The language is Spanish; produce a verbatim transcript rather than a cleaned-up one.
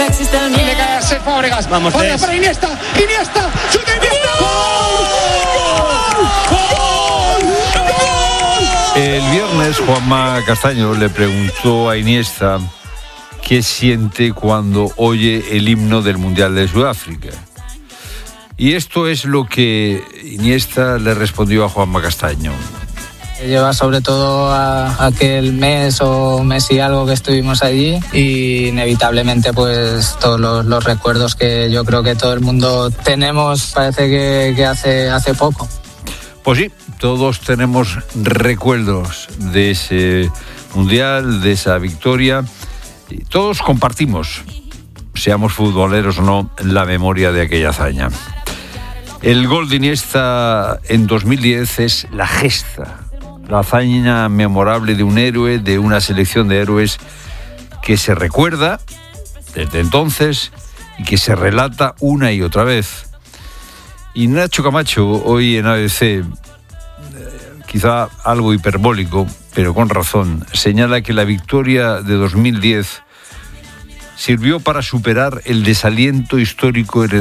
existe el miedo. Le cae a Sergio Fábregas. Vamos, Fábregas para Iniesta. Iniesta. ¡Chuta Iniesta! El viernes Juanma Castaño le preguntó a Iniesta qué siente cuando oye el himno del Mundial de Sudáfrica. Y esto es lo que Iniesta le respondió a Juanma Castaño. Lleva sobre todo a aquel mes o mes y algo que estuvimos allí y inevitablemente pues todos los, los recuerdos que yo creo que todo el mundo tenemos, parece que, que hace, hace poco. Pues sí, todos tenemos recuerdos de ese Mundial, de esa victoria, y todos compartimos, seamos futboleros o no, la memoria de aquella hazaña. El gol de Iniesta en dos mil diez es la gesta, la hazaña memorable de un héroe, de una selección de héroes que se recuerda desde entonces y que se relata una y otra vez. Y Nacho Camacho, hoy en A B C, eh, quizá algo hiperbólico, pero con razón, señala que la victoria de dos mil diez sirvió para superar el desaliento histórico heredado